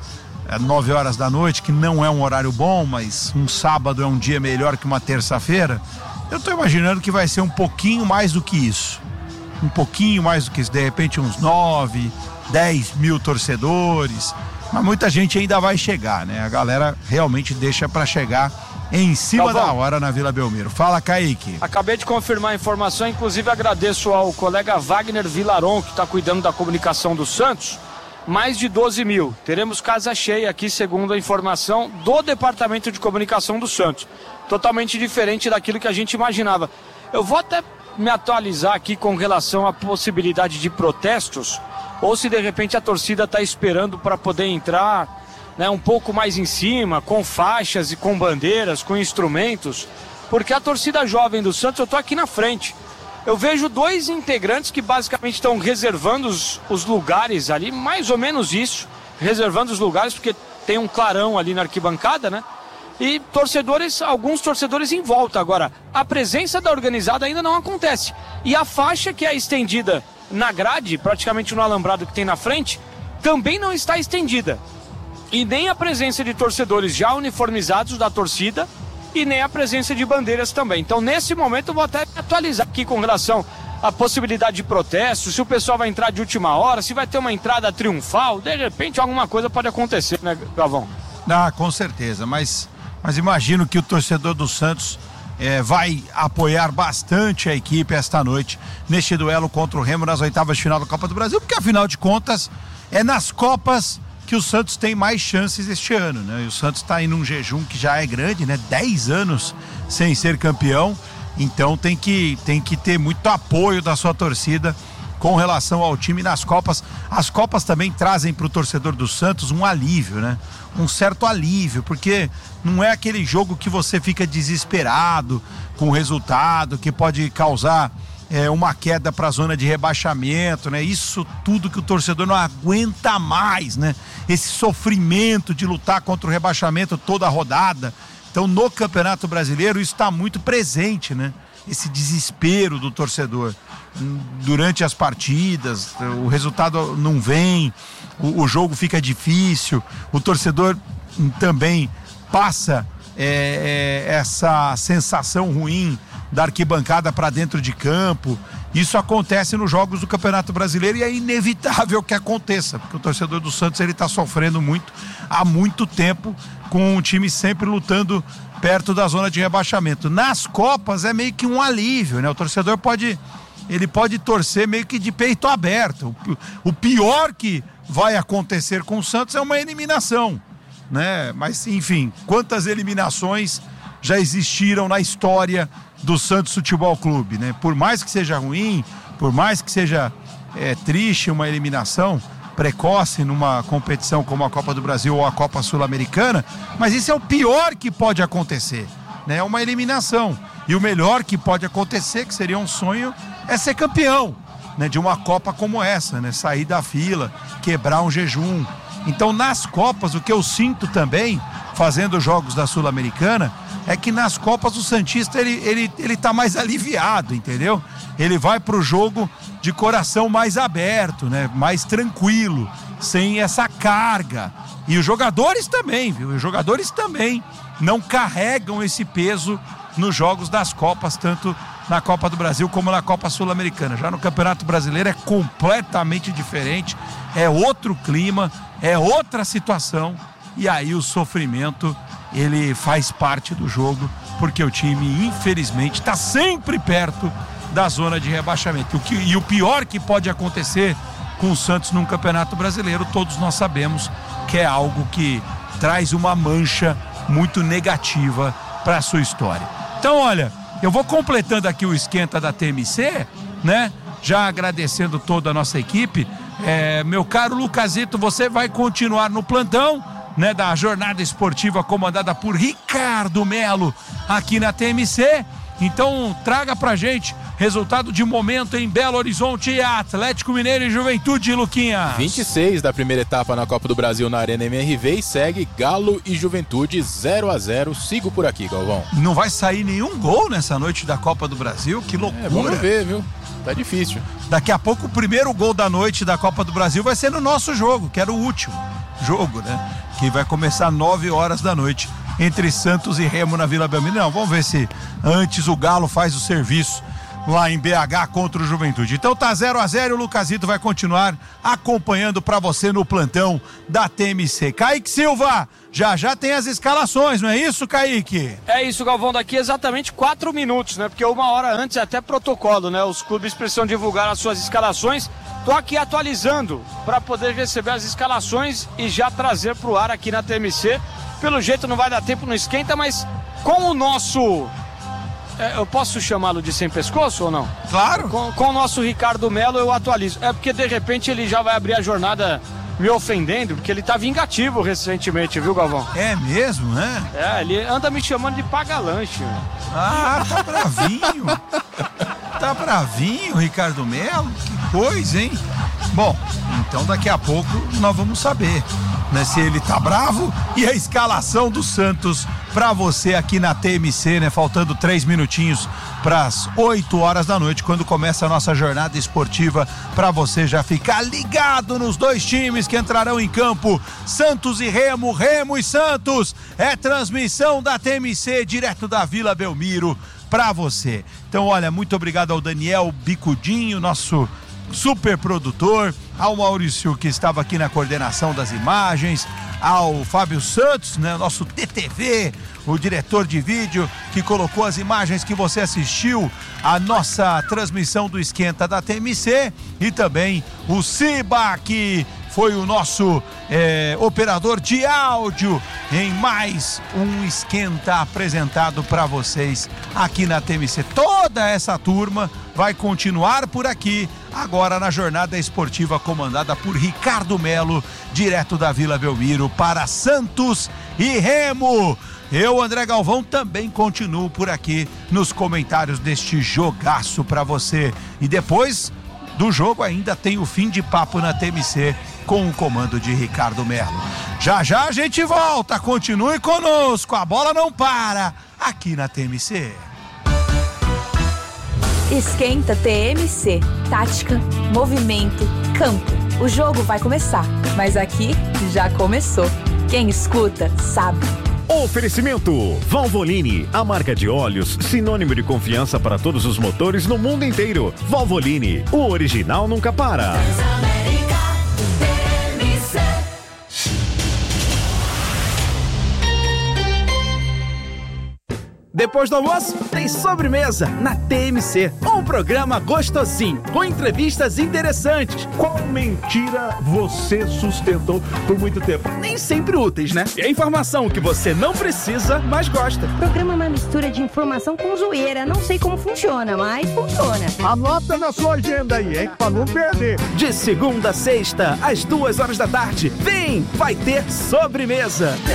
9 horas da noite, que não é um horário bom, mas um sábado é um dia melhor que uma terça-feira, eu tô imaginando que vai ser um pouquinho mais do que isso. Um pouquinho mais do que isso, de repente uns 9, 10 mil torcedores, mas muita gente ainda vai chegar, né? A galera realmente deixa para chegar em cima da hora na Vila Belmiro. Fala, Kaique. Acabei de confirmar a informação, inclusive agradeço ao colega Wagner Vilaron, que está cuidando da comunicação do Santos. Mais de 12 mil. Teremos casa cheia aqui, segundo a informação do Departamento de Comunicação do Santos. Totalmente diferente daquilo que a gente imaginava. Eu vou até me atualizar aqui com relação à possibilidade de protestos, ou se de repente a torcida está esperando para poder entrar, né, um pouco mais em cima, com faixas e com bandeiras, com instrumentos, porque a torcida jovem do Santos, eu estou aqui na frente. Eu vejo 2 integrantes que basicamente estão reservando os lugares ali, mais ou menos isso, reservando os lugares, porque tem um clarão ali na arquibancada, né? E alguns torcedores em volta. Agora, a presença da organizada ainda não acontece. E a faixa que é estendida na grade, praticamente no alambrado que tem na frente, também não está estendida. E nem a presença de torcedores já uniformizados da torcida, e nem a presença de bandeiras também. Então, nesse momento, eu vou até atualizar aqui com relação à possibilidade de protesto, se o pessoal vai entrar de última hora, se vai ter uma entrada triunfal, de repente alguma coisa pode acontecer, né, Galvão? Ah, com certeza, mas imagino que o torcedor do Santos vai apoiar bastante a equipe esta noite, neste duelo contra o Remo nas oitavas de final da Copa do Brasil, porque afinal de contas, é nas Copas que o Santos tem mais chances este ano, né? E o Santos está em um jejum que já é grande, né? 10 anos sem ser campeão, então tem que ter muito apoio da sua torcida com relação ao time nas Copas. As Copas também trazem para o torcedor do Santos um alívio, né? Um certo alívio, porque não é aquele jogo que você fica desesperado com o resultado, que pode causar uma queda para a zona de rebaixamento, né? Isso tudo que o torcedor não aguenta mais, né? Esse sofrimento de lutar contra o rebaixamento toda a rodada. Então, no Campeonato Brasileiro, isso está muito presente, né? Esse desespero do torcedor durante as partidas, o resultado não vem, o jogo fica difícil, o torcedor também passa essa sensação ruim da arquibancada para dentro de campo. Isso acontece nos jogos do Campeonato Brasileiro e é inevitável que aconteça, porque o torcedor do Santos ele está sofrendo muito há muito tempo, com o time sempre lutando perto da zona de rebaixamento. Nas Copas é meio que um alívio, né? O torcedor pode torcer meio que de peito aberto. O pior que vai acontecer com o Santos é uma eliminação, né? Mas enfim, quantas eliminações já existiram na história do Santos Futebol Clube, né? Por mais que seja ruim, por mais que seja triste uma eliminação precoce numa competição como a Copa do Brasil ou a Copa Sul-Americana, mas isso é o pior que pode acontecer, né? Uma eliminação. E o melhor que pode acontecer, que seria um sonho, é ser campeão, né? De uma Copa como essa, né? Sair da fila, quebrar um jejum. Então, nas Copas, o que eu sinto também, fazendo jogos da Sul-Americana, é que nas Copas o santista ele tá mais aliviado, entendeu? Ele vai pro jogo de coração mais aberto, né? Mais tranquilo, sem essa carga. E os jogadores também, viu? Os jogadores também não carregam esse peso nos jogos das Copas, tanto na Copa do Brasil como na Copa Sul-Americana. Já no Campeonato Brasileiro é completamente diferente, é outro clima, é outra situação, e aí o sofrimento ele faz parte do jogo, porque o time infelizmente está sempre perto da zona de rebaixamento. E o pior que pode acontecer com o Santos num Campeonato Brasileiro, todos nós sabemos que é algo que traz uma mancha muito negativa para a sua história. Então, olha, eu vou completando aqui o esquenta da TMC, né? Já agradecendo toda a nossa equipe. Meu caro Lucasito, você vai continuar no plantão, né, da jornada esportiva comandada por Ricardo Melo aqui na TMC. Então traga pra gente Resultado de momento em Belo Horizonte, Atlético Mineiro e Juventude, Luquinha. 26 da primeira etapa na Copa do Brasil na Arena MRV e segue Galo e Juventude 0-0. Sigo por aqui, Galvão. Não vai sair nenhum gol nessa noite da Copa do Brasil? Que loucura. Vamos ver, viu? Tá difícil. Daqui a pouco o primeiro gol da noite da Copa do Brasil vai ser no nosso jogo, que era o último jogo, né? Que vai começar 9 horas da noite entre Santos e Remo na Vila Belmiro. Não, vamos ver se antes o Galo faz o serviço lá em BH contra o Juventude. Então tá 0-0 e o Lucasito vai continuar acompanhando pra você no plantão da TMC. Kaique Silva, já tem as escalações, não é isso, Kaique? É isso, Galvão, daqui exatamente 4 minutos, né? Porque 1 hora antes é até protocolo, né? Os clubes precisam divulgar as suas escalações. Tô aqui atualizando para poder receber as escalações e já trazer pro ar aqui na TMC. Pelo jeito não vai dar tempo no esquenta, mas com o nosso... eu posso chamá-lo de sem pescoço ou não? Claro. Com o nosso Ricardo Melo eu atualizo. É porque de repente ele já vai abrir a jornada me ofendendo, porque ele tá vingativo recentemente, viu, Galvão? É mesmo, né? Ele anda me chamando de paga-lanche. Ah, tá bravinho. Tá bravinho, Ricardo Melo? Que coisa, hein? Bom, então daqui a pouco nós vamos saber, né, se ele tá bravo e a escalação do Santos pra você aqui na TMC, né? Faltando 3 minutinhos pras 8 horas da noite, quando começa a nossa jornada esportiva, pra você já ficar ligado nos 2 times que entrarão em campo, Santos e Remo, Remo e Santos. É transmissão da TMC direto da Vila Belmiro pra você. Então, olha, muito obrigado ao Daniel Bicudinho, nosso super produtor, ao Maurício que estava aqui na coordenação das imagens, ao Fábio Santos, né, nosso DTV, o diretor de vídeo que colocou as imagens que você assistiu a nossa transmissão do Esquenta da TMC, e também o Ciba, que foi o nosso operador de áudio em mais um Esquenta apresentado para vocês aqui na TMC. Toda essa turma vai continuar por aqui agora na jornada esportiva comandada por Ricardo Melo, direto da Vila Belmiro para Santos e Remo. Eu, André Galvão, também continuo por aqui nos comentários deste jogaço para você. E depois do jogo ainda tem o fim de papo na TMC com o comando de Ricardo Melo. Já a gente volta, continue conosco, a bola não para aqui na TMC. Esquenta TMC. Tática, movimento, campo. O jogo vai começar, mas aqui já começou. Quem escuta, sabe. Oferecimento Valvoline, a marca de óleos sinônimo de confiança para todos os motores no mundo inteiro. Valvoline, o original nunca para. Depois do almoço, tem sobremesa na TMC. Um programa gostosinho, com entrevistas interessantes. Qual mentira você sustentou por muito tempo? Nem sempre úteis, né? É informação que você não precisa, mas gosta. O programa é uma mistura de informação com zoeira. Não sei como funciona, mas funciona. Anota na sua agenda aí, hein? Pra não perder. De segunda a sexta, às 2 horas da tarde. Vem, vai ter sobremesa.